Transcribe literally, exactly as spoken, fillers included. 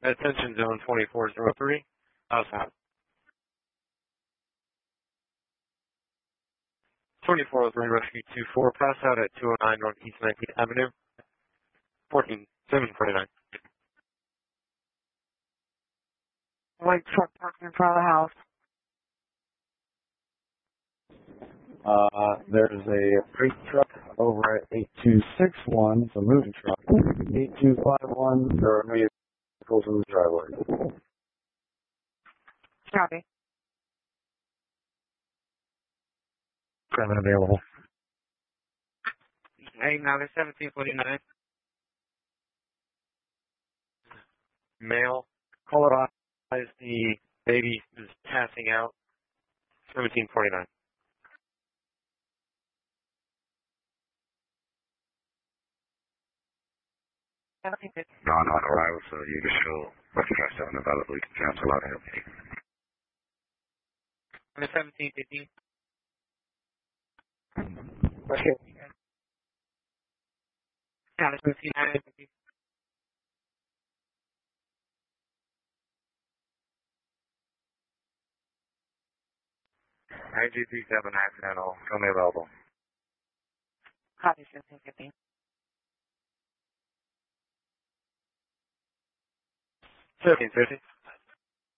Attention zone twenty-four zero three. Outside. twenty-four oh three Rescue two four, pass out at two oh nine Northeast nineteenth Avenue. fourteen seven forty-nine. White truck parked in front of the house. Uh, there's a freight truck over at eight two six one, it's a moving truck. eight two five one, there are no vehicles in the driveway. Copy. Permit available. Hey, now there's seventeen forty-nine. Male, call it off as the baby is passing out. seventeen forty-nine. Non-on arrival, so you can show what you guys have available. You can cancel out here. seventeen fifteen. Okay. Got it. seventeen fifteen. I G T seven accidental. Show me available. Copy, seventeen fifteen. seventeen fifty.